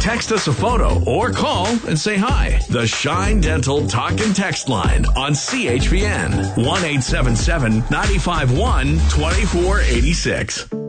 Text us a photo or call and say hi. The Shine Dental Talk and Text line on CHPN 1-877-951-2486.